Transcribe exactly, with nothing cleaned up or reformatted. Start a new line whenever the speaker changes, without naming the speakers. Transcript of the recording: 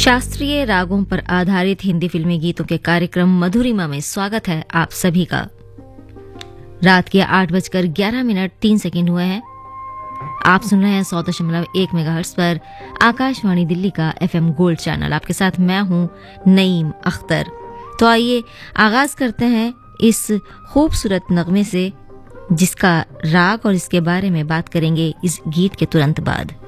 शास्त्रीय रागों पर आधारित हिंदी फिल्मी गीतों के कार्यक्रम मधुरिमा में स्वागत है आप सभी का। रात के आठ बजकर ग्यारह मिनट तीन सेकेंड हुए हैं। आप सुन रहे हैं सौ दशमलव एक मेगाहर्ट्ज पर आकाशवाणी दिल्ली का एफएम गोल्ड चैनल। आपके साथ मैं हूं नईम अख्तर। तो आइए आगाज करते हैं इस खूबसूरत नगमे से, जिसका राग और इसके बारे में बात करेंगे इस गीत के तुरंत बाद।